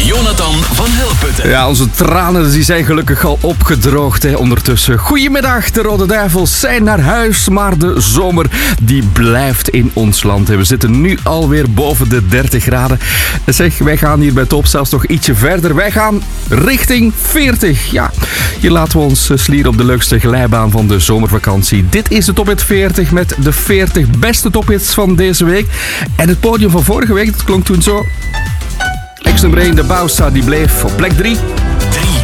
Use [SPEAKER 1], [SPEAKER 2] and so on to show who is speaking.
[SPEAKER 1] Jonathan van Helputten.
[SPEAKER 2] Ja, onze tranen die zijn gelukkig al opgedroogd ondertussen. Goedemiddag, de Rode Duivels zijn naar huis, maar de zomer die blijft in ons land. We zitten nu alweer boven de 30 graden. Zeg, wij gaan hier bij Top zelfs nog ietsje verder. Wij gaan richting 40. Ja, hier laten we ons slieren op de leukste glijbaan van de zomervakantie. Dit is de Top Hit 40 met de 40 beste tophits van deze week. En het podium van vorige week, dat klonk toen zo. Ex-nummer 1, de Bausa, die bleef op plek 3.